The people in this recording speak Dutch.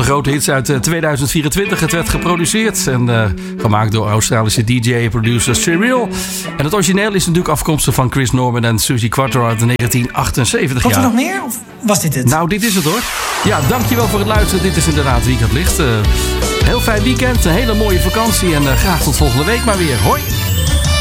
grote hits uit 2024. Het werd geproduceerd en gemaakt door Australische DJ en producer Cyril. En het origineel is natuurlijk afkomstig van Chris Norman en Suzi Quatro uit 1978. Wat er nog meer? Of was dit het? Nou, dit is het hoor. Ja, dankjewel voor het luisteren. Dit is inderdaad Weekend Licht. Heel fijn weekend, een hele mooie vakantie en graag tot volgende week maar weer. Hoi!